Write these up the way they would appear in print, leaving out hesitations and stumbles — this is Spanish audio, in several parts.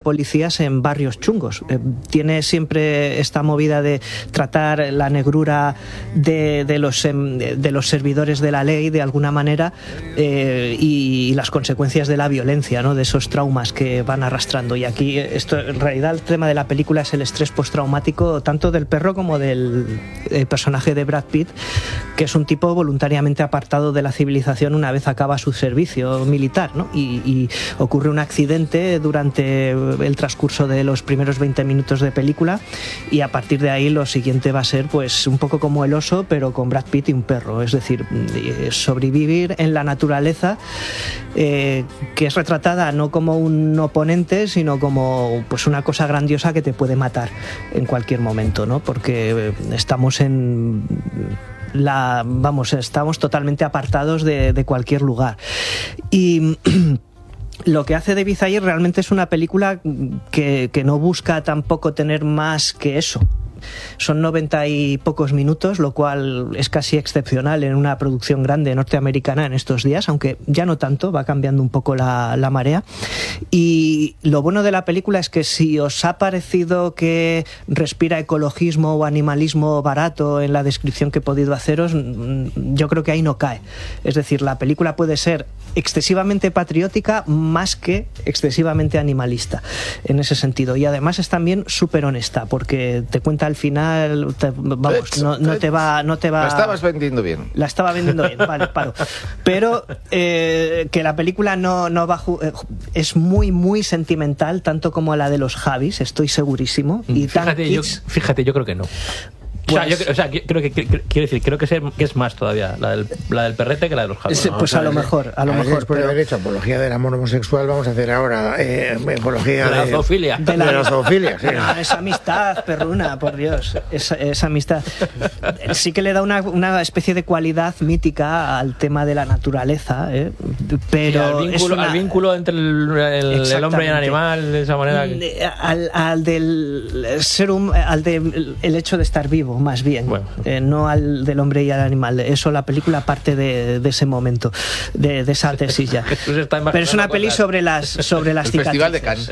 policías en barrios chungos. Tiene siempre esta movida de tratar la negrura de los servidores de la ley de alguna manera, y las consecuencias de la violencia, ¿no? De esos traumas que van arrastrando. Y aquí esto, en realidad el tema de la película es el estrés postraumático tanto del perro como del personaje de Brad Pitt, que es un tipo voluntariamente apartado de la civilización una vez acaba su servicio militar, ¿no? Y ocurre un accidente durante el transcurso de los primeros 20 minutos de película, y a partir de ahí lo siguiente va a ser pues un poco como El oso, pero con Brad Pitt y un perro, es decir, sobrevivir en la naturaleza, que es retratada no como un oponente, sino como pues una cosa grandiosa que te puede matar en cualquier momento, ¿no? Porque estamos estamos totalmente apartados de cualquier lugar. Y lo que hace David Ayer realmente es una película que no busca tampoco tener más que eso. Son 90 y pocos minutos, lo cual es casi excepcional en una producción grande norteamericana en estos días, aunque ya no tanto, va cambiando un poco la marea. Y lo bueno de la película es que si os ha parecido que respira ecologismo o animalismo barato en la descripción que he podido haceros, yo creo que ahí no cae. Es decir, la película puede ser excesivamente patriótica más que excesivamente animalista en ese sentido, y además es también súper honesta porque te cuenta al final, no te va... La estabas vendiendo bien. La estaba vendiendo bien, vale, paro. Pero que la película no va es muy, muy sentimental, tanto como la de los Javis, estoy segurísimo. Y fíjate, yo creo que no. Pues, creo que es más todavía la del perrete que la de los Javis. Pues a lo mejor. Después de haber hecho apología del amor homosexual, vamos a hacer ahora apología de la zoofilia. De la zoofilia, sí. No, es amistad, perruna, por Dios. Es amistad. Sí que le da una especie de cualidad mítica al tema de la naturaleza, pero sí, al vínculo entre el hombre y el animal, de esa manera. Al del ser el hecho de estar vivo, más bien, bueno. No al del hombre y al animal. Eso la película parte de ese momento, de esa tesis ya. Pero es una peli sobre las cicatrices. Festival de Cannes.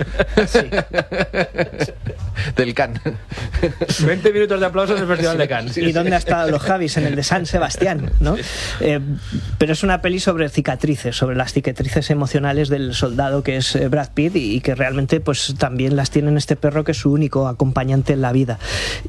Sí. Del Cannes. 20 minutos de aplausos del Festival de Cannes. ¿Y dónde ha estado los Javis? En el de San Sebastián, ¿no? Pero es una peli sobre cicatrices, sobre las cicatrices emocionales del soldado que es Brad Pitt, y que realmente pues también las tiene en este perro, que es su único acompañante en la vida.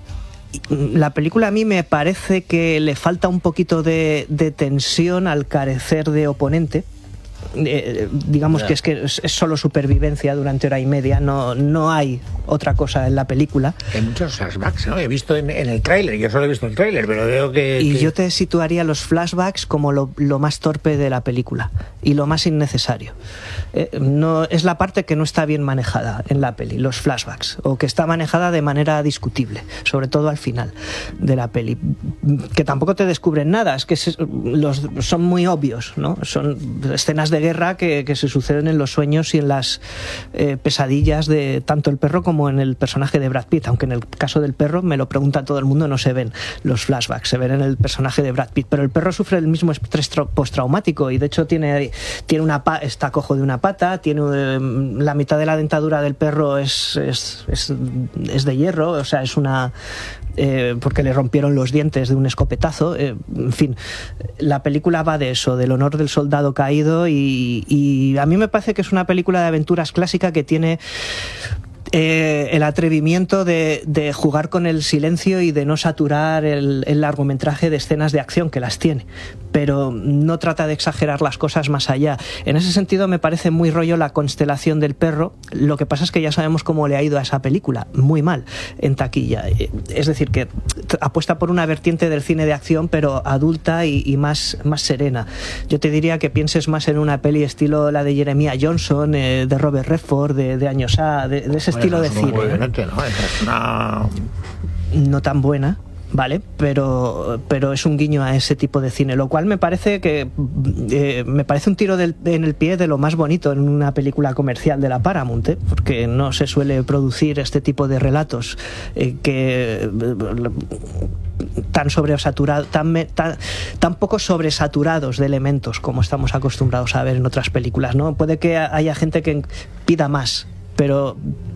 La película a mí me parece que le falta un poquito de tensión al carecer de oponente. Digamos que es solo supervivencia durante hora y media, no hay otra cosa en la película. Hay muchos flashbacks, ¿no? He visto en el tráiler, yo solo he visto el tráiler, pero veo que... Yo te situaría los flashbacks como lo más torpe de la película y lo más innecesario. No, es la parte que no está bien manejada en la peli, los flashbacks, o que está manejada de manera discutible, sobre todo al final de la peli, que tampoco te descubren nada, es que son muy obvios, ¿no? Son escenas de guerra que se suceden en los sueños y en las pesadillas de tanto el perro como en el personaje de Brad Pitt, aunque en el caso del perro, me lo pregunta todo el mundo, no se ven los flashbacks, se ven en el personaje de Brad Pitt, pero el perro sufre el mismo estrés postraumático y de hecho está cojo de una pata, tiene la mitad de la dentadura del perro es de hierro, o sea, es una porque le rompieron los dientes de un escopetazo, en fin, la película va de eso, del honor del soldado caído, y a mí me parece que es una película de aventuras clásica que tiene el atrevimiento de jugar con el silencio y de no saturar el largometraje de escenas de acción, que las tiene, pero no trata de exagerar las cosas más allá. En ese sentido me parece muy rollo La constelación del perro. Lo que pasa es que ya sabemos cómo le ha ido a esa película, muy mal en taquilla, es decir, que apuesta por una vertiente del cine de acción, pero adulta y más serena. Yo te diría que pienses más en una peli estilo la de Jeremiah Johnson, de Robert Redford, de años A, de ese estilo de cine. No tan buena, ¿vale? Pero es un guiño a ese tipo de cine, lo cual me parece un tiro en el pie de lo más bonito en una película comercial de la Paramount, porque no se suele producir este tipo de relatos tan sobresaturados, tan poco sobresaturados de elementos como estamos acostumbrados a ver en otras películas, ¿no? Puede que haya gente que pida más, pero